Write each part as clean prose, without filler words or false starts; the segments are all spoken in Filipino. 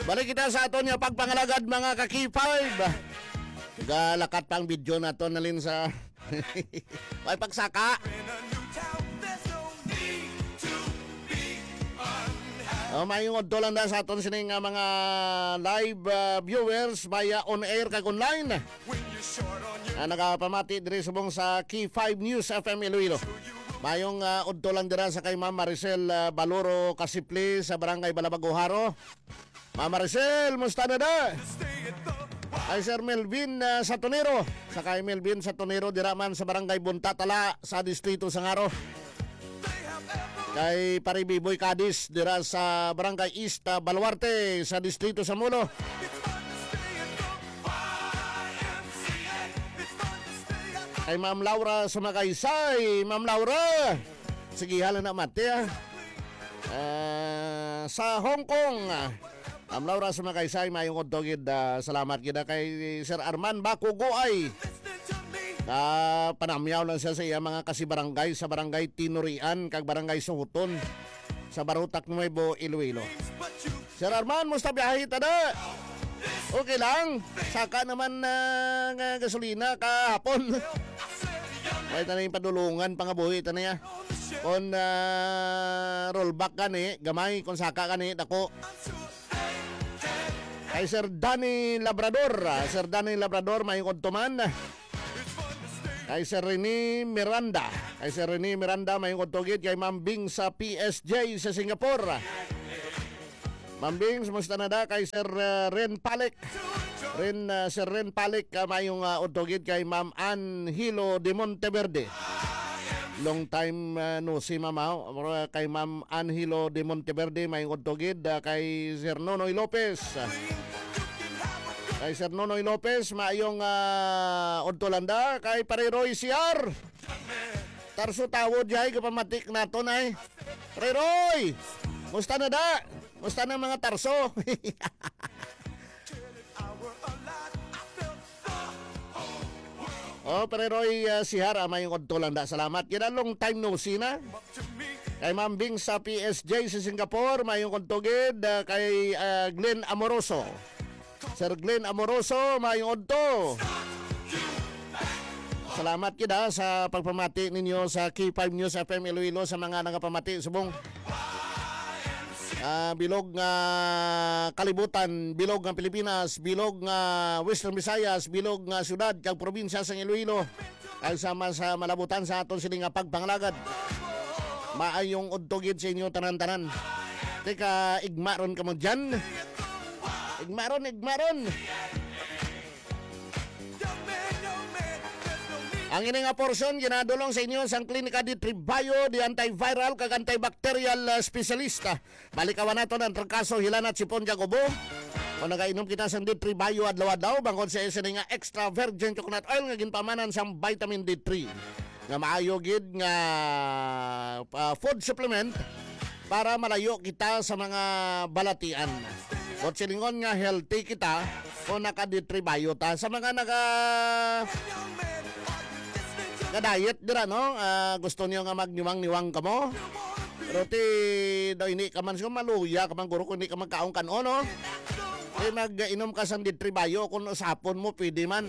Balik kita sa aton nga pagpangalagad mga ka-K5. Galakat pang video na to nalin sa may pagsaka. Mayungod to lang na sa aton sining mga live viewers via on air kag online. Nagapamati diri subong sa K5 News FM Iloilo. Mayong udto lang dira sa kay Ma'am Maricel Baloro Kasipli sa Barangay Balabaguharo. Ma'am Maricel, musta na da? Ay Sir Melvin Satonero. Sa kay Melvin Satonero diraman sa Barangay Buntatala sa Distrito Sangaro. Kay Paribiboy Cadiz dira sa Barangay East Baluarte sa Distrito Samulo. Kay Ma'am Laura Sumakaysay. Ma'am Laura, sige hala na mati sa Hong Kong. Ma'am Laura Sumakaysay, mayong odtogid. Salamat kita kay Sir Arman Bakugoay. Panamyaw lang siya sa iya mga kasibarangay sa Barangay Tinurian kag Barangay Suhuton sa Barutak Nuevo, Iloilo. Sir Arman, musta biyahe tada? Okay lang. Saka naman nga gasolina kahapon. Ay tanay padulungan pangabuhi tanay. Kon rollback kani, gamay kon saka kani dako. Ay Sir Danny Labrador. Sir Danny Labrador mayong odtoman. Kay Sir Rene Miranda. Kay Sir Rene Miranda mayong odtogid kay Ma'am Bing sa PSJ sa Singapore. Ma'am Bing, sumusta na da? Kay Sir Ren Palik. Sir Ren Palik mayong odtogid kay Ma'am Ann Hilo de Monteverde. Long time no si Mama. Kay Ma'am Ann Hilo de Monteverde mayong odtogid kay Sir Nonoy Lopez. Kay Sir Nonoy Lopez, maayong odtolanda. Kay Pareroy CR. Tarso tawod jay, kapamatik nato na eh. Pareroy, musta na da? Musta na mga tarso? Pareroy CR, maayong odtolanda. Salamat. Yan long time no see na. Kay Ma'am Bing sa PSJ sa Singapore, maayong odtogid. Kay Glenn Amoroso. Sir Glenn Amoroso, mayong odto. Salamat kita sa pagpamati ninyo sa K5 News FM Iloilo sa mga nagapamati subong bilog nga kalibutan, bilog nga Pilipinas, bilog nga Western Visayas, bilog nga syudad kag probinsya sa Iloilo. Kay sama sa malabutan sa aton sini nga pagpangalagad. Maayong odtogid sa inyo tanan-tanan. Teka, igmaron ka mo dyan. Igmaron. Ang ini nga portion ginadulong sa inyo sang klinika di Tribayo di antiviral kag antibacterial specialista. Balikawan nato ang trangkaso hilanat sipon Jacobo. Kung nagainom kita sang di Tribayo adlaw-adlaw bangod sa isa nga extra virgin coconut oil nga ginpamanan sang vitamin D3 nga maayo gid nga food supplement para malayo kita sa mga balatian. Kung silingon nga healthy kita kung naka-ditribayo ta sa mga naka-diet dira no, gusto niyo nga magniwang-niwang ka mo pero ti daw ini ka man maluya ka man guro kung hindi ka magkaong kanon no, mag-inom ka sa ditribayo kung usapon mo pwede man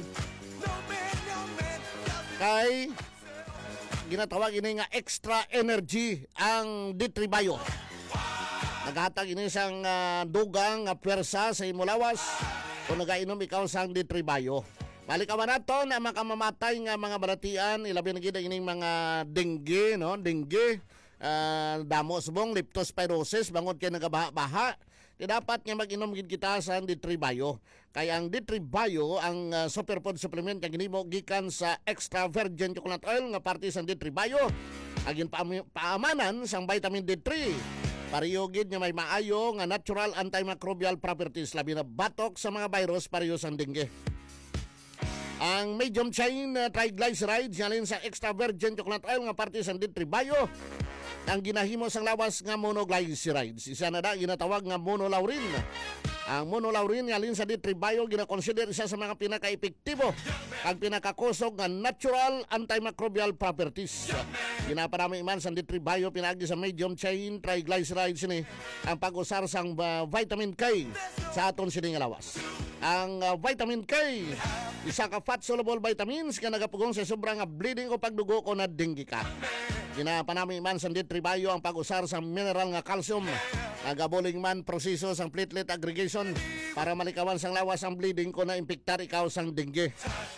kay ginatawag ini nga extra energy ang ditribayo. Naghatag ini sang dugang nga pwersa sa imulawas kung nagainom ikaw sang ditribayo. Balikawan nato na makamamatay nga mga balatian, ilabi na gid ining mga dengue, no? Dengue, damo subong leptospirosis bangod kay nagabaha-baha. Di dapat nga mag-inom gid kita sa ditribayo. Kay ang ditribayo ang superfood supplement nga ginimo gikan sa extra virgin coconut oil nga parte sa ditribayo. Agin paamanan sang vitamin D3. Pariyogid nga may maayo nga natural antimicrobial properties labi na batok sa mga virus pareho sa dengue. Ang medium chain triglycerides yalin sa extra virgin coconut oil nga parte sa ditribayo ang ginahimo sang lawas nga monoglycerides. Isa na da ginatawag nga monolaurin. Ang monolaurin yalin sa ditribayo gina-consider isa sa mga pinaka-epektibo ang pinakakusog nga natural antimicrobial properties. Ginaparami man sa Ditribayo pinagi sa medium chain triglycerides ni ang pag-usar sang vitamin K sa aton sining lawas. Ang vitamin K, isa ka fat soluble vitamins nga nagapugong sa sobrang bleeding o pagdugo ko na dengue ka. Ginapanami man sa Ditribayo ang pag-usar sa mineral nga calcium. Nagabuling man proseso sang platelet aggregation para malikawan sang lawas ang bleeding ko na impiktar ikaw sang dengue.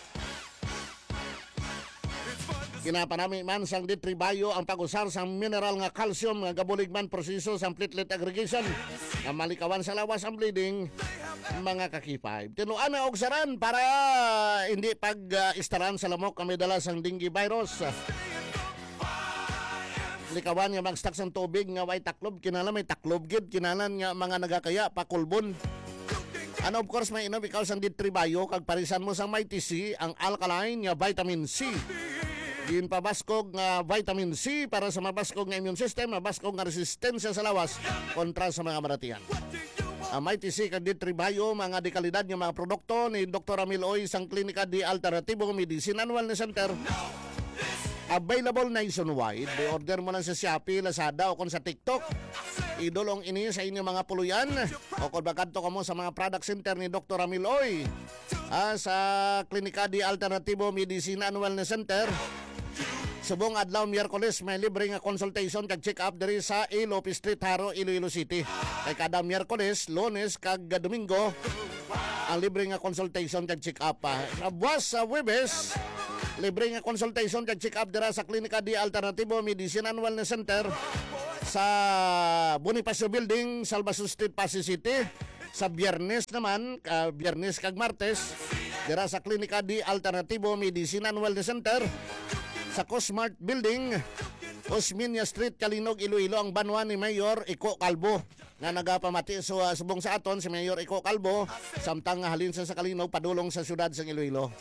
Ginapanami man sang Ditribayo ang pag-usar sa mineral nga calcium nga gabulig man proseso sa platelet aggregation nga malikawan sa lawas ang bleeding mga kakipay. Tinuan na og saran para hindi pag-istaran sa lamok kami dala sang dengue virus. Likawan nga mag-stock sang tubig nga way taklob kinala may taklob gid kinalan nga mga nagakaya pakulbon. Ano of course may inom ikaw sang Ditribayo kag parisan mo sang Mighty C ang alkaline nga vitamin C. Din pabaskog nga vitamin C para sa mabaskog nga immune system, mabaskog nga resistensya sa lawas kontra sa mga maratihan. Ang Mighty C kag Ditribayo mga dekalidad nga mga produkto ni Dr. Ramil Oy sang Klinika di Alternativo Medicine and Wellness Center. Available nationwide. I-order mo lang sa Shopee, Lazada o kung sa TikTok. Idolong ini sa inyong mga puluyan o kung bakadto ka mo sa mga product center ni Dr. Ramil Oy sa Klinika di Alternativo Medicine and Wellness Center. Subong adlaw Miyerkules may libre nga consultation kag check up diri sa Ilope Street, Haro, Iloilo City. Kay kada Miyerkules, Lunes kag Domingo ang libre nga consultation kag check up. Sa buwas sa Webes, libre nga consultation kag check up dira sa Klinika di Alternativo Medicine and Wellness Center sa Bonifacio Building, Salvason Street, Pasig City. Sa Biyernes naman, Biyernes kag Martes dira sa Klinika di Alternativo Medicine and Wellness Center sa Cosmart Building, Osmeña Street, Kalinog, Iloilo. Ang banwa ni Mayor Iko Calvo nga nagapamati subong sa aton si Mayor Iko Calvo samtang halin sa Kalinog padulong sa syudad sa Iloilo.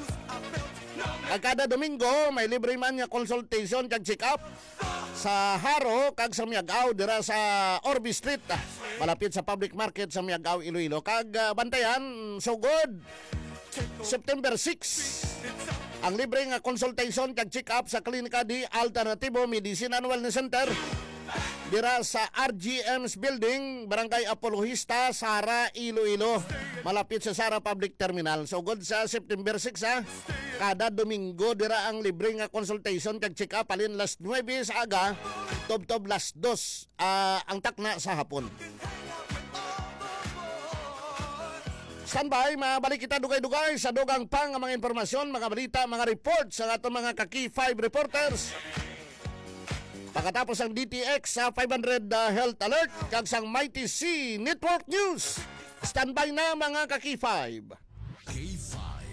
Ang kada Domingo may libre man nga consultation kag check up sa Haro kag sa Miagao dira sa Orbi Street malapit sa public market sa Miagao, Iloilo. Kag bantayan so good September 6 ang libre nga consultation kag check up sa Klinika di Alternativo Medicine and Wellness Center dira sa RGM's Building, Barangay Apologista, Sara, Iloilo, malapit sa Sara Public Terminal. So good sa September 6 kada Domingo dira ang libre nga consultation kag check up alin las 9 sa aga tob las 2 ang takna sa hapon. Standby, mabalik kita dugay-dugay sa dugang pang mga informasyon, mga balita, mga reports sa atong mga kaki 5 reporters. Pagkatapos ang DTX sa 500 Health Alert kag sang Mighty C Network News. Standby na mga kaki 5. K5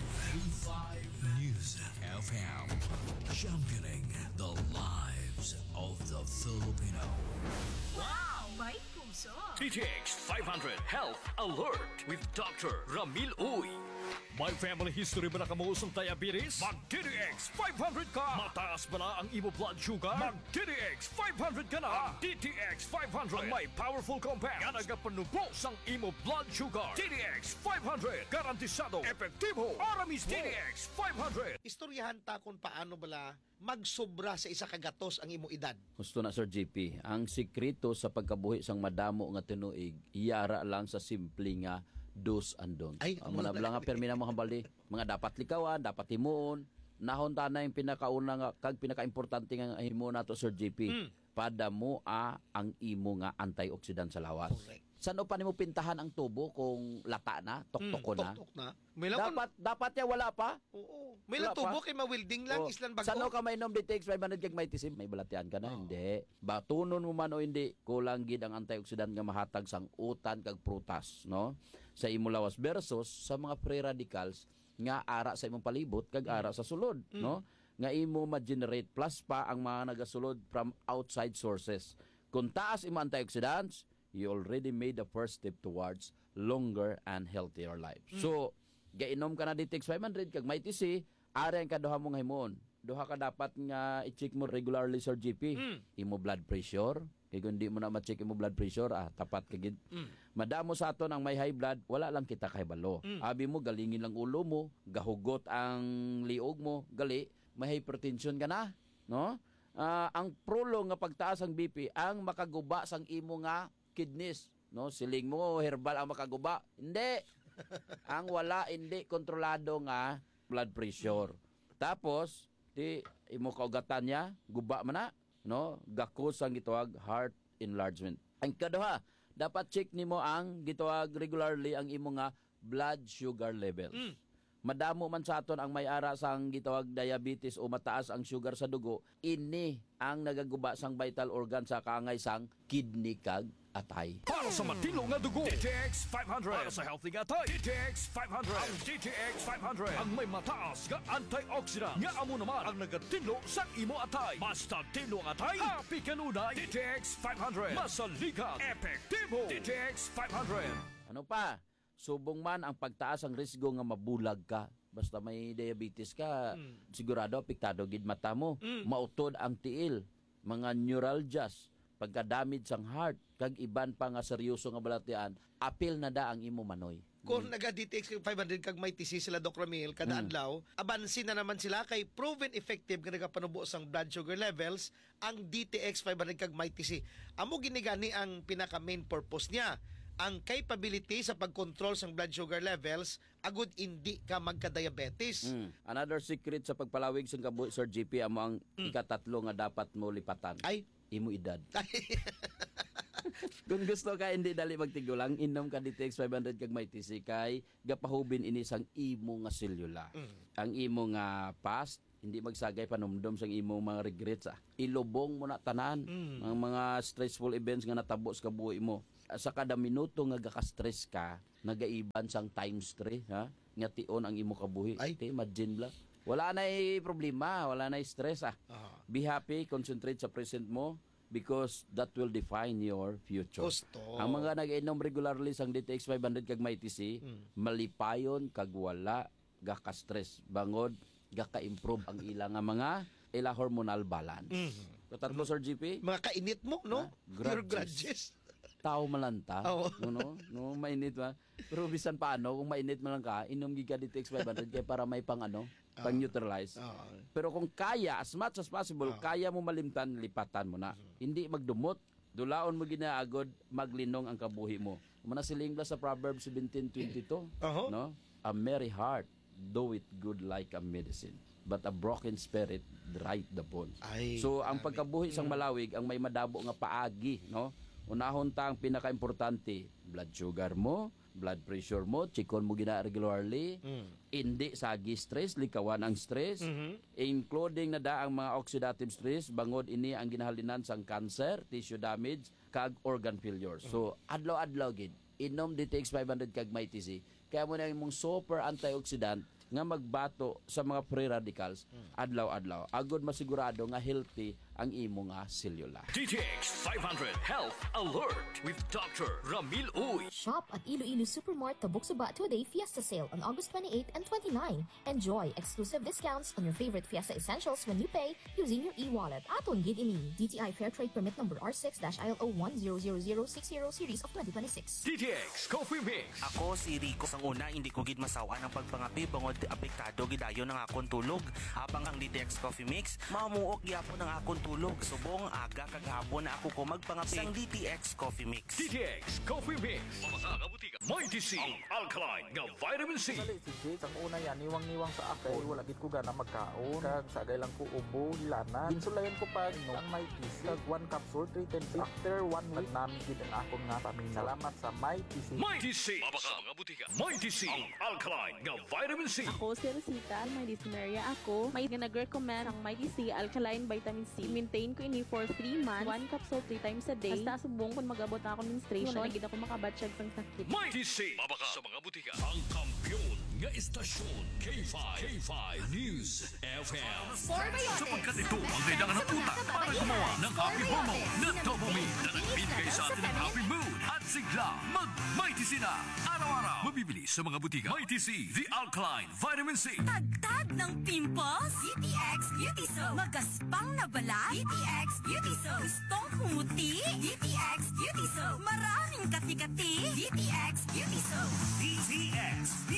News FM, championing the lives of the Filipino. Wow! May puso! DTX 500 Health Alert with Dr. Ramil Uy. May family history ba na kamusong diabetes? Mag-DTX 500 ka! Mataas ba na ang imo blood sugar? Mag-DTX 500 ka na! Ang DTX 500 ang may powerful compounds nga nagapanubos ang imo blood sugar. DTX 500 garantisado, epektibo, aramis DTX 500. Istoryahan ta kung paano bala magsobra sa isa kagatos ang imo edad. Gusto na Sir JP, ang sikreto sa pagkabuhi sang madamo nga tinuig, iyara lang sa simple nga do's and don'ts. Ay, ang mga nga permina mo hambali, mga dapat likawan, dapat himuon, nahon ta na yung pinakauna nga kag pinakaimportante nga himuon nato Sir JP. Padamo ang imo nga antioxidant sa lawas. Correct. Saan pa nimo pintahan ang tubo kung lata na, toktok na? Tok na. May lang Dapat ya wala pa. Oo. May lang Wala tubo pa? kay mawilding lang Oh, islan bago. Sano ka mainom DTX 500 kag may tisim? May balatian ka na? Hindi. Batunon mo man o hindi, kulang gid ang antioxidant nga mahatag sang utan kag prutas, no? Sa imo lawas versus sa mga free radicals nga ara sa imong palibot kag ara sa sulod, no? Nga imo ma-generate plus pa ang mga nagasulod from outside sources. Kung taas imo antioxidants, you already made the first step towards longer and healthier life. So, gainom ka na DTX 500 kag may TC, ari ang kaduha mong himon. Duha ka dapat nga i-check mo regularly Sir GP. Imo blood pressure, kay kung di mo na ma-check imo blood pressure, tapat kagid. Madamo sa aton ang may high blood, wala lang kita kahibalo. Abi mo galingin lang ulo mo, gahugot ang liog mo, gali, may hypertension ka na, no? ang prolong nga pagtaas ang BP ang makaguba sang imo nga kidneys, no? Siling mo herbal ang makaguba. Hindi. Ang wala hindi kontrolado nga blood pressure. Tapos di imo kaugatan niya, guba man na, no? Gakos ang gitawag heart enlargement. Ang kaduha, dapat check nimo ang gitawag regularly ang imo nga blood sugar levels. Madamo man sa aton ang may ara sang gitawag diabetes o mataas ang sugar sa dugo, ini ang nagaguba sang vital organ sa kaangay sang kidney kag atay. Para sa matino nga dugo, DTX 500. Para sa healthy nga atay, DTX 500. Ang DTX 500 ang may mataas nga antioxidant nga amo naman ang nagatinlo sa imo atay. Basta tinlo ang atay, happy kanunay. DTX 500. Masaligan, epektibo. DTX 500. Ano pa? Subong man ang pagtaas ang risgo nga mabulag ka. Basta may diabetes ka, sigurado apektado gid mata mo. Mautod ang tiil, mga neuralgias, pagka-damage sang heart, kag iban pa nga seryoso nga balatian, apil na da ang imo manoy. Kung naga-DTX 500 kag may TC sila, Doc Ramil, kada adlaw, abansin na naman sila kay proven effective nga nagapanubo sang blood sugar levels ang DTX 500 kag may TC. Amo ginigani ang pinaka main purpose niya. Ang capability sa pag-control sang blood sugar levels agud hindi ka magka-diabetes. Another secret sa pagpalawig sa kabuhi, Sir GP, amo ang ikatatlo nga dapat mo lipatan. Ay, Imo edad. Kung gusto ka hindi dali magtigulang, inom ka DTX 500 kag may TC kay gapahubin ini sang imo nga selula. Ang imo nga past hindi magsagay panumdom sang imo mga regrets. Ilubong mo na tanan ang mga stressful events nga natabo sa kabuhi mo. Sa kada minuto nga gaka-stress ka, nagaiban sang times 3, ha? Nga tion ang imo kabuhi. Ay. Imagine lang. Wala na problema, wala na stress. Be happy, concentrate sa present mo because that will define your future. Gusto. Ang mga nag-inom regularly sang DTX 500 kag may TC, malipayon kag wala gaka-stress. Bangod gaka-improve ang ilang nga mga hormonal balance. Tatlo, Sir GP? Mga kainit mo, no? Your grudges. Tao malanta, Oo. no, mainit ba? Pero bisan paano kung mainit man lang ka, inom giga DTX 500 kay para may pang pang neutralize. Pero kung kaya, as much as possible, kaya mo malimtan, lipatan mo na. Hindi magdumot, dulaon mo ginaagod, maglinong ang kabuhi mo. Manasiling ba sa Proverbs 17:22, no? A merry heart doeth good like a medicine, but a broken spirit dryeth the bones. Ay, So ang pagkabuhi sang malawig ang may madabo nga paagi, no? Unahon ta ang pinaka-importante, blood sugar mo, blood pressure mo, chikon mo gina regularly, hindi sagi stress, likawan ang stress, including na da ang mga oxidative stress, bangod ini ang ginahalinan sang cancer, tissue damage, kag organ failure. So, adlaw-adlaw gid, inom DTX 500 kag may TC, kaya mo na imong super antioxidant nga magbato sa mga free radicals adlaw-adlaw. Agod masigurado nga healthy ang imo nga selula. DTX 500 Health Alert with Dr. Ramil Uy. Shop at Iloilo Supermart Tabuk Suba 2-day Fiesta Sale on August 28 and 29. Enjoy exclusive discounts on your favorite Fiesta essentials when you pay using your e-wallet. Aton gid ini DTI Fair Trade Permit number R6-ILO 100060 series of 2026. DTX Coffee Mix. Ako si Rico. Sang una, hindi ko gid masawa ng pagpangapi bangod apektado gidayon ng akong tulog. Habang ang DTX Coffee Mix, mamuok gyapon ang akong tulog. Subong aga kag hapon na ako ko magpangapi sang DTX Coffee Mix. DTX Coffee Mix. Mamakabutika. May TC. Ang alkaline nga vitamin C. Dali si Jake, ang una yan, niwang-niwang sa ako. Wala gid ko gana magkaon. Kag sagay lang ko ubo, hilanan. Ginsulayan ko pa no, ang may TC. Kag 1 capsule, 3 times. After 1 week, namin gid ang akong nga paminaw. Salamat sa may TC. May TC. Mamakabutika. May TC. Ang alkaline nga vitamin C. Ako si Rosita, may dyspnea ako. May nag-recommend ang Mighty C Alkaline Vitamin C. Maintain ko ini for 3 months. 1 capsule 3 times a day. Hasta subong kung mag-abot na ako menstruation. Wala gid ako makabatsyag sang sakit. May TC. Mabaka sa mga butika. Ang kampiyon nga istasyon. K5 News FM. Sapagkat ito ang kailangan ng utak para gumawa ng happy hormone na dopamine na nagbibigay sa atin ng happy mood at sigla mag-Mighty C na. Araw-araw. Mabibili sa mga butika. Mighty C, the alkaline vitamin C. Tagtag ng pimples? DTX Beauty Soap. Magaspang na balat? DTX Beauty Soap. Gustong kumuti? DTX Beauty Soap. Maraming kati-kati? DTX Beauty Soap. DTX Beauty Soap.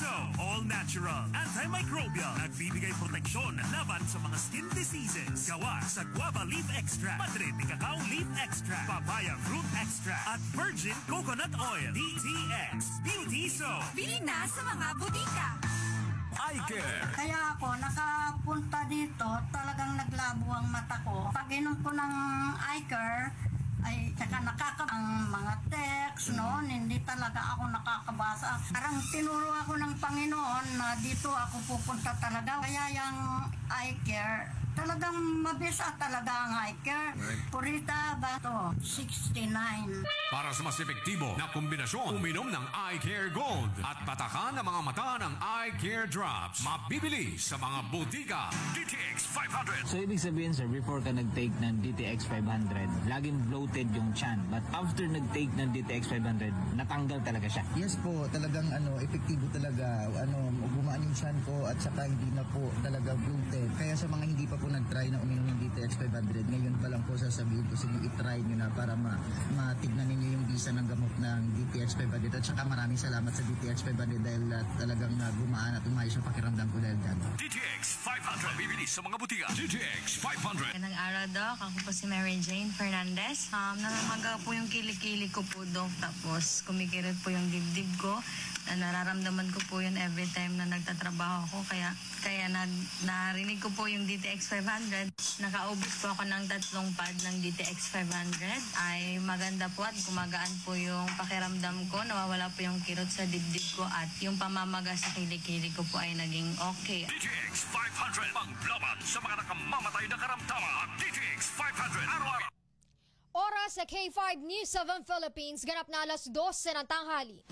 So, all natural, antimicrobial, nagbibigay proteksyon laban sa mga skin diseases. Gawa sa guava leaf extract, Madrid cacao leaf extract, papaya fruit extract, at virgin coconut oil. DTX Beauty Soap. Bili na sa mga butika. Eye care. Kaya ako nakapunta dito, talagang naglabo ang mata ko. Pag inom ko ng eye care, ay tsaka ang mga text noon, hindi talaga ako nakakabasa. Parang tinuro ako ng Panginoon na dito ako pupunta talaga. Kaya yung eye care, talagang mabisa talaga ang eye care. Purita Bato, 69. Para sa mas epektibo na kombinasyon, uminom ng Eye Care Gold at patakan ang mga mata ng Eye Care Drops. Mabibili sa mga butika. DTX 500. So ibig sabihin sir, before ka nag-take ng DTX 500, laging bloated yung chan. But after nag-take ng DTX 500, natanggal talaga siya. Yes po, talagang epektibo talaga. Gumaan yung chan ko at saka hindi na po talaga bloated. Kaya sa mga hindi pa po nag-try na uminom ng DTX 500, ngayon pa lang po sasabihin ko sa inyo, i-try nyo na para matignan ninyo yung bisa ng gamot ng DTX 500. At saka maraming salamat sa DTX 500 dahil talagang gumaan at umayos yung pakiramdam ko dahil dyan. DTX 500. Bibili sa mga butika. DTX 500. Magandang araw, Doc. Ako po si Mary Jane Fernandez. Namamaga po yung kilikili ko po, Doc. Tapos kumikirot po yung dibdib ko. Nararamdaman ko po yun every time na nagtatrabaho ko. Kaya narinig ko po yung DTX 500. Nakaubos po ako ng 3 pad ng DTX 500. Ay maganda po at gumagaan po yung pakiramdam ko. Nawawala po yung kirot sa dibdib ko at yung pamamaga sa kilikili ko po ay naging okay. DTX 500. Panglaban sa mga nakamamatay na karamdaman. DTX 500. Araw-araw. Oras sa K5 News 7 Philippines. Ganap na alas 12 ng tanghali.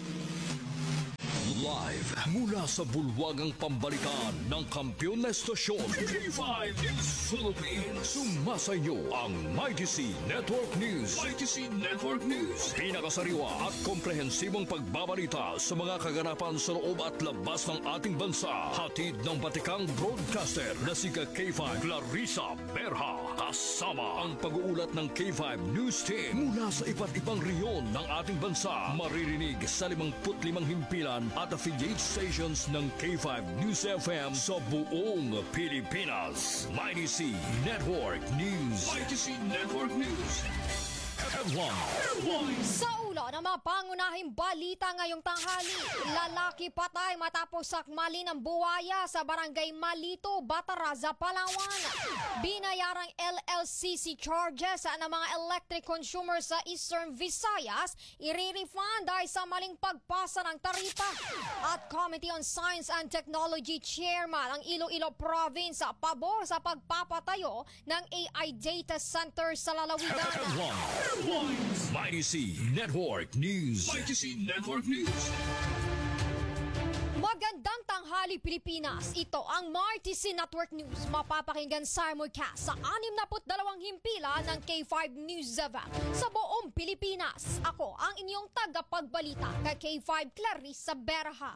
Live mula sa bulwagang pambalikan ng kampiyon na estasyon K5 News Philippines. Sumasayo ang Mighty C Network News. Mighty C Network News. Pinakasariwa at komprehensibong pagbabalita sa mga kaganapan sa loob at labas ng ating bansa. Hatid ng batikang broadcaster na si K5 Clarissa Berha. Kasama ang pag-uulat ng K5 News Team mula sa iba't ibang reyon ng ating bansa. Maririnig sa 55 himpilan at affiliate stations ng K5 News FM sa buong Pilipinas. Mighty C Network News. Mighty C Network News. Headline. Sa ulo ng mga pangunahing balita ngayong tanghali, lalaki patay matapos sakmali ng buwaya sa barangay Malito, Bataraza, Palawan. Binayarang LLCC charges ng mga electric consumers sa Eastern Visayas, i-refund dahil sa maling pagpasa ng taripa. At Committee on Science and Technology Chairman ng Iloilo Province pabor sa pagpapatayo ng AI data center sa lalawigan. Mighty C Network News. Mighty C Network News. Magandang tanghali Pilipinas. Ito ang Mighty C Network News. Mapapakinggan simulcast sa 62 himpilan ng K5 News 7 sa buong Pilipinas. Ako ang inyong tagapagbalita kay K5 Clarissa Berha.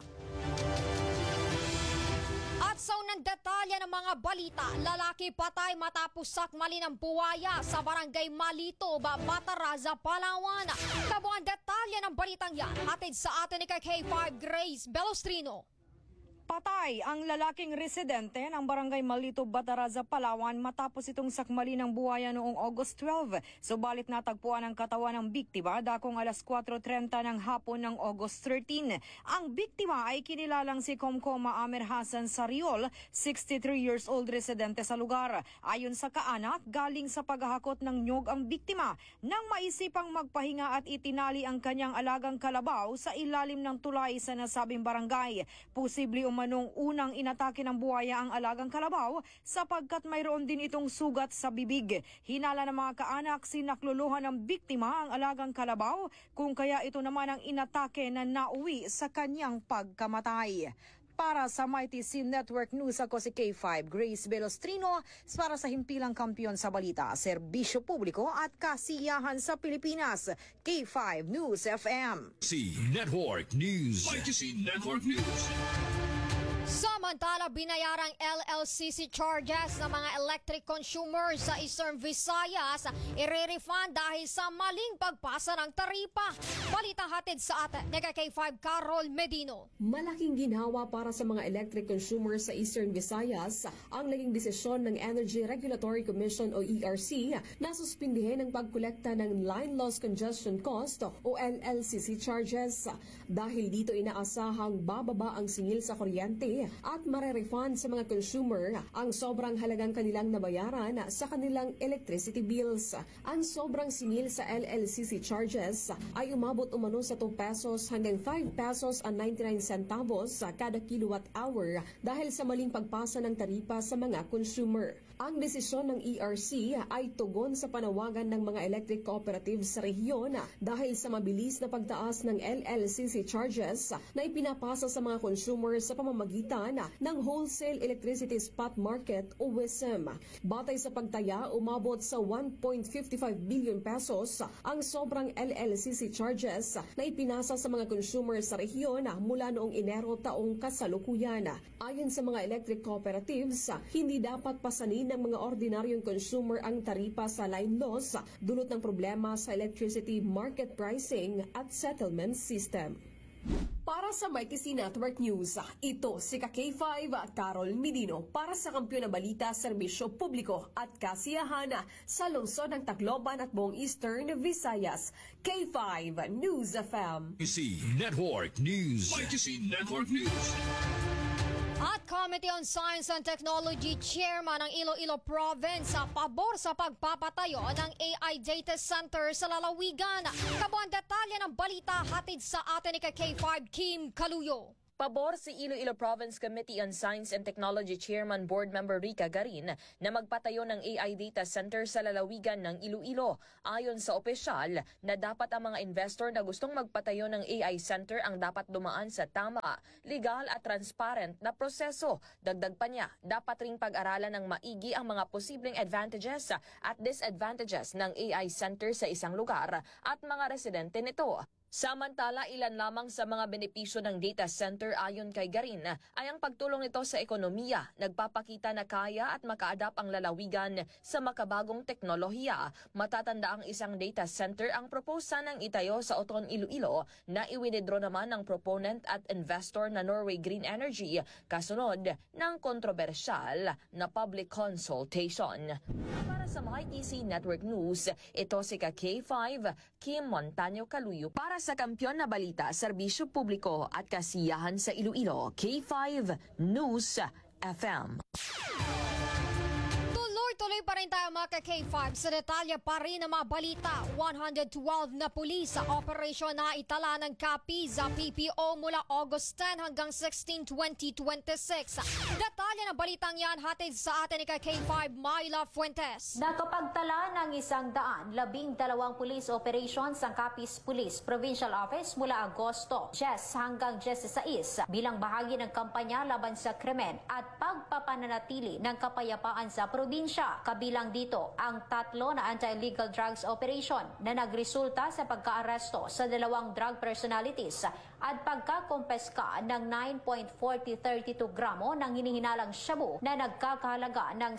At sa unang detalye ng mga balita, lalaki patay matapos sakmali ng buwaya sa barangay Malito, Bataraza, Palawan. Kabuang detalye ng balitang yan, hatid sa atin ni K5 Grace Belostrino. Patay ang lalaking residente ng barangay Malito, Bataraza, Palawan matapos itong sakmali ng buwaya noong August 12. Subalit natagpuan ang katawan ng biktima dakong alas 4:30 ng hapon ng August 13. Ang biktima ay kinilalang si Komkoma Amer Hassan Sariol, 63 years old residente sa lugar. Ayon sa kaanak, galing sa paghahakot ng nyog ang biktima nang maisipang magpahinga at itinali ang kanyang alagang kalabaw sa ilalim ng tulay sa nasabing barangay. Posible manong unang inatake ng buwaya ang alagang kalabaw sapagkat mayroon din itong sugat sa bibig. Hinala ng mga kaanak, sinakluluhan ng biktima ang alagang kalabaw kung kaya ito naman ang inatake na nauwi sa kanyang pagkamatay. Para sa Mighty C Network News, ako si K5 Grace Belostrino para sa himpilang kampiyon sa balita, serbisyo publiko at kasiyahan sa Pilipinas. K5 News FM. C Network News. Mighty C Network News. Sa Samantala, binayarang LLCC charges ng mga electric consumers sa Eastern Visayas i-refund dahil sa maling pagpasa ng taripa. Balitang hatid sa atin ni K5 Carol Medino. Malaking ginhawa para sa mga electric consumers sa Eastern Visayas ang naging desisyon ng Energy Regulatory Commission o ERC na suspindihin ang pagkolekta ng Line Loss Congestion Cost o LLCC charges. Dahil dito inaasahang bababa ang singil sa kuryente at mare-refund sa mga consumer ang sobrang halagang kanilang nabayaran sa kanilang electricity bills. Ang sobrang singil sa LLCC charges ay umabot umano sa 2 pesos hanggang 5 pesos and 99 centavos sa kada kilowatt hour dahil sa maling pagpasa ng taripa sa mga consumer. Ang desisyon ng ERC ay tugon sa panawagan ng mga electric cooperatives sa rehiyon dahil sa mabilis na pagtaas ng LLCC charges na ipinapasa sa mga consumers sa pamamagitan ng Wholesale Electricity Spot Market o WISM. Batay sa pagtaya, umabot sa 1.55 billion pesos ang sobrang LLCC charges na ipinasa sa mga consumers sa rehiyon mula noong Enero taong kasalukuyan. Ayon sa mga electric cooperatives, hindi dapat pasanin ng mga ordinaryong consumer ang taripa sa line loss, dulot ng problema sa electricity market pricing at settlement system. Para sa Mighty C Network News, ito si K5 Carol Medino para sa Kampiyon na Balita, Serbisyo Publiko at Kasiyahan sa lungsod ng Tacloban at buong Eastern Visayas. K5 News FM. C Network News. Mighty C Network News. At Committee on Science and Technology Chairman ng Iloilo Province sa pabor sa pagpapatayo ng AI Data Center sa lalawigan. Kabuang detalye ng balita hatid sa atin ni K5 Kim Kaluyo. Pabor si Iloilo Province Committee on Science and Technology Chairman Board Member Rica Garin na magpatayo ng AI Data Center sa lalawigan ng Iloilo. Ayon sa opisyal na dapat ang mga investor na gustong magpatayo ng AI Center ang dapat dumaan sa tama, legal at transparent na proseso. Dagdag pa niya, dapat ring pag-aralan ng maigi ang mga posibleng advantages at disadvantages ng AI Center sa isang lugar at mga residente nito. Samantala, ilan lamang sa mga benepisyo ng data center ayon kay Garin ay ang pagtulong nito sa ekonomiya, nagpapakita na kaya at maka-adapt ang lalawigan sa makabagong teknolohiya. Matatanda ang isang data center ang proposa ng itayo sa Oton, Iloilo na iwinidraw naman ng proponent at investor na Norway Green Energy kasunod ng kontrobersyal na public consultation. Para sa Mighty C Network News, ito si K5 Kim Montaño Kaluyo para sa Kampiyon na Balita, Serbisyo Publiko at Kasiyahan sa Iloilo, K5 News FM. Tuloy pa rin tayo mga K5 sa detalye pa rin ng mga balita. 112 na pulis sa operasyon na itala ng kapi sa PPO mula August 10 hanggang 16, 2026. Detalye ng balitang yan hatid sa atin ni K5 Myla Fuentes. Nakapagtala ng 112 police operations ang Capiz Police Provincial Office mula Agosto 10 hanggang 16 bilang bahagi ng kampanya laban sa krimen at pagpapananatili ng kapayapaan sa probinsya. Kabilang dito ang 3 na anti-illegal drugs operation na nagresulta sa pagka-aresto sa 2 drug personalities at pagkakompeska ng 9.4032 gramo ng hinihinalang shabu na nagkakahalaga ng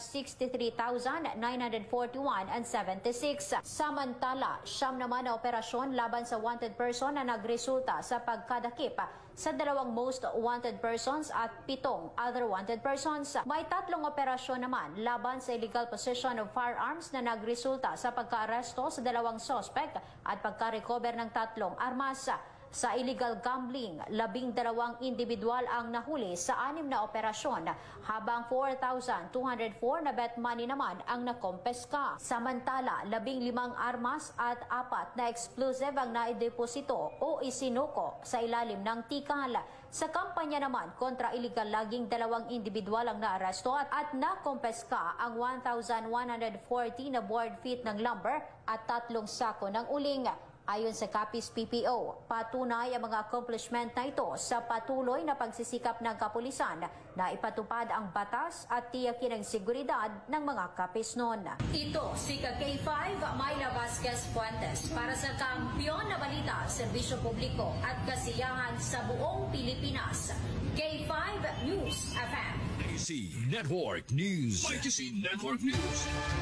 63,941.76. Samantala, 9 naman na operasyon laban sa wanted person na nagresulta sa pagkadakip sa 2 most wanted persons at 7 other wanted persons. May 3 operasyon naman laban sa illegal possession of firearms na nagresulta sa pagka-aresto sa 2 suspect at pagka-recover ng 3 armas. Sa illegal gambling, 12 individual ang nahuli sa 6 na operasyon, habang 4,204 na bet money naman ang nakompeska. Samantala, 15 armas at 4 na explosive ang naideposito o isinuko sa ilalim ng tikal. Sa kampanya naman kontra illegal logging, 2 individual ang naaresto at nakompeska ang 1,140 na board feet ng lumber at 3 sako ng uling. Ayon sa Capiz PPO, patunay ang mga accomplishment na ito sa patuloy na pagsisikap ng kapulisan na ipatupad ang batas at tiyakin ang seguridad ng mga kapisnon. Ito si K5 Mayla Vasquez Fuentes para sa Kampiyon na Balita, Serbisyo Publiko at Kasiyahan sa buong Pilipinas. K5 News FM. YTC Network News. YTC Network News.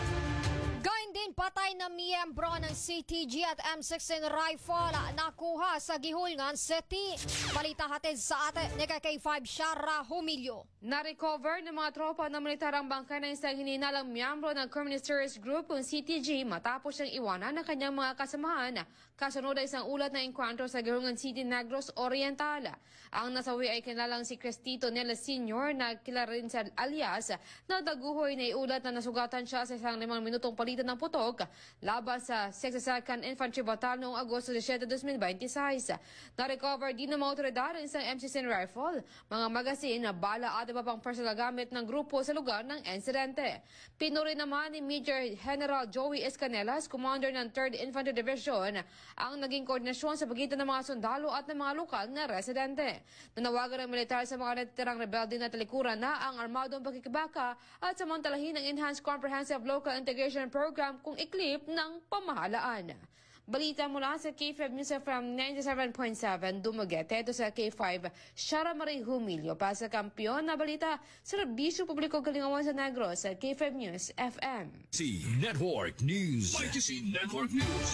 Gayon din patay na miyembro ng CTG at M16 rifle nakuha sa Gihulngan City. Balita hatid sa atin ni K5 Shara Humilio. Na-recover ng mga tropa ng militar ang bangkay ng isang hininalang miyembro ng Communist Terrorist Group o CTG matapos siyang iwanan ng kanyang mga kasamahan kasunod ay isang ulat na engkwentro sa Gihulngan City, Negros Oriental. Ang nasawi ay kinalang si Cristito Nela Sr. na kilala rin sa alias na daguhoy na iulat na nasugatan siya sa isang 5 minutong palitan ng putok laban sa 62nd Infantry Battalion noong Agosto 17, 2026. Na-recover din ng mga otoridad ang isang M16 rifle, mga magasin, bala at iba pang personal gamit ng grupo sa lugar ng insidente. Pinuri naman ni Major General Joey Escanelas, Commander ng 3rd Infantry Division, ang naging koordinasyon sa pagitan ng mga sundalo at ng mga lokal na residente. Nanawagan ng militar sa mga natitirang rebelde na talikuran na ang armadong pakikibaka at samantalahin ang Enhanced Comprehensive Local Integration Program kung iklip ng pamahalaan. Balita mula sa K5 News FM 97.7 Dumaguete. Ito sa K5 Shara Marie Humilio para sa Kampiyon na Balita, Serbisyo Publiko Kalingawan sa Negros sa K5 News FM. YTC Network News. YTC Network News.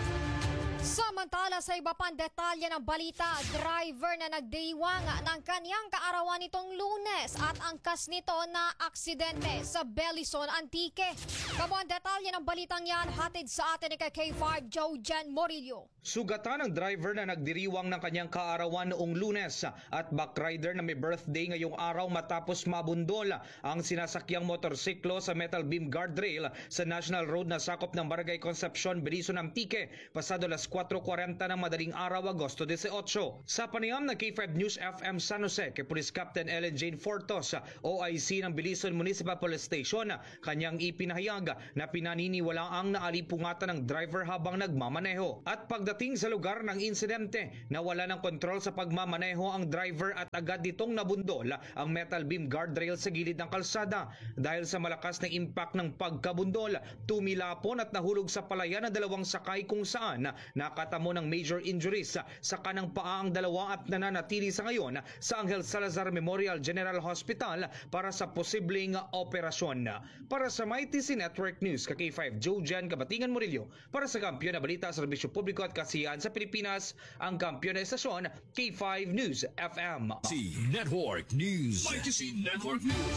Samantala sa iba pang detalye ng balita, driver na nagdiwang ng kanyang kaarawan nitong Lunes at angkas nito na aksidente sa Belison, Antique. Kamuang detalye ng balitang yan hatid sa atin ni K5 Jojen Morillo. Sugatan ang driver na nagdiriwang ng kanyang kaarawan noong Lunes at backrider na may birthday ngayong araw matapos mabundol ang sinasakyang motorsiklo sa metal beam guardrail sa National Road na sakop ng Barangay Concepcion, Belison, Antique pasado las 4:40 ng madaling araw, Agosto 18. Sa panayam ng K5 News FM San Jose kay Police Captain Ellen Jane Fortos, OIC ng Belison Municipal Police Station, kanyang ipinahayag na pinaniniwalaang naalipungatan ng driver habang nagmamaneho. At pagdating sa lugar ng insidente, nawala ng kontrol sa pagmamaneho ang driver at agad ditong nabundol ang metal beam guardrail sa gilid ng kalsada. Dahil sa malakas na impact ng pagkabundol, tumilapon at nahulog sa palayan ng dalawang sakay kung saan nakatamo ng major injuries sa kanang paa ang dalawa at nananatili sa ngayon sa Angel Salazar Memorial General Hospital para sa posibleng operasyon. Para sa YTC Network News, K5 Jojen Kabatingan Murillo, para sa Kampiyon na Balita, Serbisyo Publiko at Kasiyahan sa Pilipinas, ang kampiyon na estasyon, K5 News FM. YTC Network News. YTC Network News.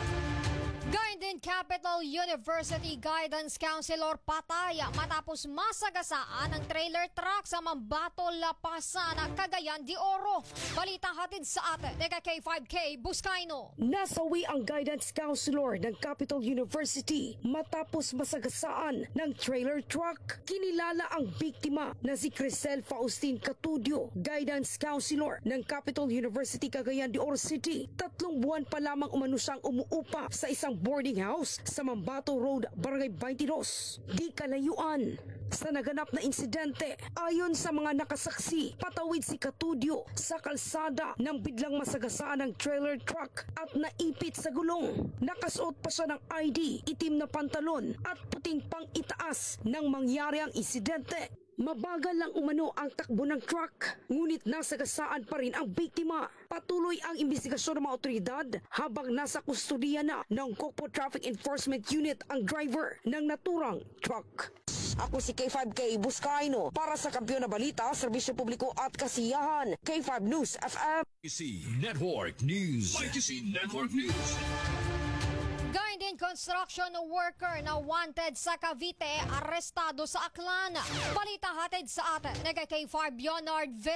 Gayon din Capital University Guidance Counselor patay matapos masagasaan ng trailer truck sa Mambato, Lapasan, Cagayan de Oro. Balita hatid sa atin ni K5K Buscaino. Nasawi ang guidance counselor ng Capital University matapos masagasaan ng trailer truck. Kinilala ang biktima na si Crisel Faustin Catudio, guidance counselor ng Capital University Cagayan de Oro City. 3 buwan pa lamang umano siyang umuupa sa isang boarding house sa Mambato Road, Barangay 22. Di kalayuan sa naganap na insidente. Ayon sa mga nakasaksi, patawid si Catudio sa kalsada nang biglang masagasaan ng trailer truck at naipit sa gulong. Nakasuot pa siya ng ID, itim na pantalon at puting pang itaas nang mangyari ang insidente. Mabagal lang umano ang takbo ng truck, ngunit nasagasaan pa rin ang biktima. Patuloy ang investigasyon ng mga otoridad habang nasa kustudiya na ng Kokpo Traffic Enforcement Unit ang driver ng naturang truck. Ako si K5K Buscaino para sa Kampiyon na Balita, Serbisyo Publiko at Kasiyahan, K5 News FM. YTC Network News. YTC Network News. Gayon din construction worker na wanted sa Cavite, arestado sa Aklan. Balita hatid sa atin ni K5 Leonard Veray.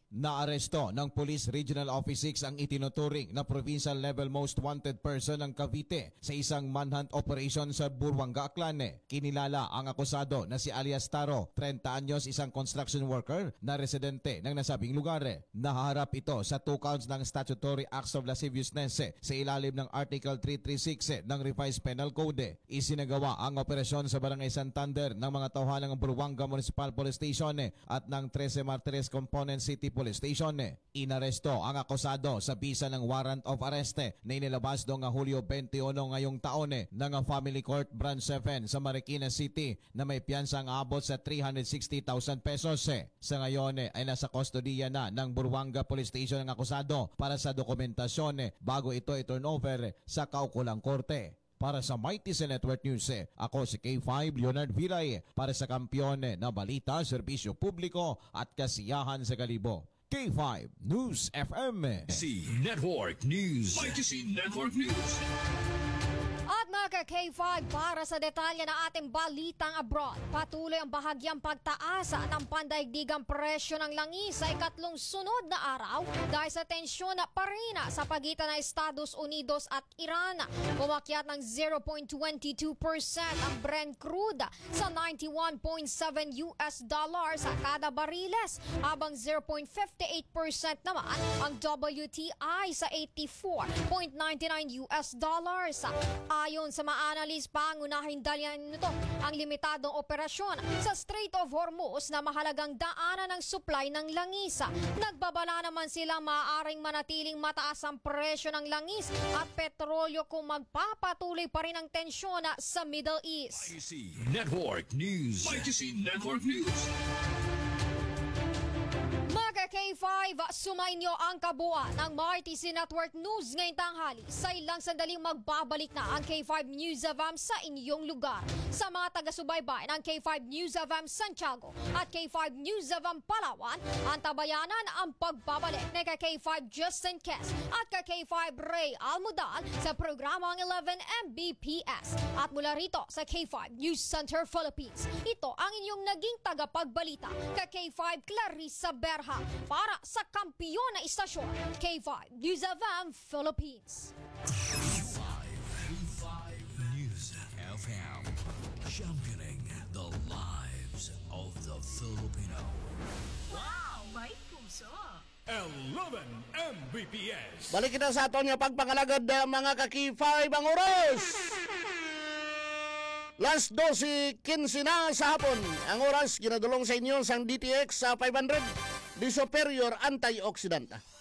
Naaresto ng Police Regional Office 6 ang itinuturing na provincial level most wanted person ng Cavite sa isang manhunt operation sa Buruanga, Aclane. Kinilala ang akusado na si alias Taro, 30 anyos, isang construction worker na residente ng nasabing lugar. Nahaharap ito sa 2 counts ng statutory acts of lasciviousness sa ilalim ng Article 336 ng Revised Penal Code. Isinagawa ang operasyon sa Barangay Santander ng mga tauhan ng Buruanga Municipal Police Station at ng 13 Martires Component City Police Station. Inaresto ang akusado sa bisa ng warrant of arrest na inilabas noong Hulyo 21 ngayong taon ng Family Court Branch 7 sa Marikina City na may piyansang abot sa 360,000 pesos. Sa ngayon ay nasa kustodiya na ng Buruanga Police Station ang akusado para sa dokumentasyon bago ito i-turn over sa kaukulang korte. Para sa Mighty Network News, ako si K5 Leonard Viray para sa Kampiyon na Balita, Serbisyo Publiko at Kasiyahan sa Kalibo. K5 News FM. C Network News. Mighty C Network News. At mga K5, para sa detalye ng ating balitang abroad, patuloy ang bahagyang pagtaas ng pandaigdigang presyo ng langis sa ikatlong sunod na araw dahil sa tensyon na parina sa pagitan ng Estados Unidos at Iran. Umakyat ng 0.22% ang Brent crude sa $91.7 sa kada bariles, habang 0.58% naman ang WTI sa $84.99. Ayon sa mga-analyst, pangunahing dahilan nito ang limitadong operasyon sa Strait of Hormuz na mahalagang daanan ng supply ng langis. Nagbabala naman sila maaaring manatiling mataas ang presyo ng langis at petrolyo kung magpapatuloy pa rin ang tensyon sa Middle East. Mighty C Network News. Mighty C Network News. Mga K5, sumainyo ang kabuuan ng Mighty C Network News ngayong tanghali. Sa ilang sandaling magbabalik na ang K5 News FM sa inyong lugar. Sa mga taga-subaybay ng K5 News FM Santiago at K5 News FM Palawan, ang tabayanan ang pagbabalik ni K5 Justin Kes at K5 Ray Almudal sa programang 11 Mbps. At mula rito sa K5 News Center Philippines, ito ang inyong naging tagapagbalita, K5 Clarissa Berha, para sa kampiyon na istasyon, K5 News FM Philippines. K5 News FM. Championing the lives of the Filipino. Wow, may puso! 11 Mbps. Balik kita sa aton nga pagpangalagad mga ka-K5 ang oras. Last 12:15 na sa hapon. Ang oras ginadulong sa inyo sang DTX sa 500 di superior antioxidant.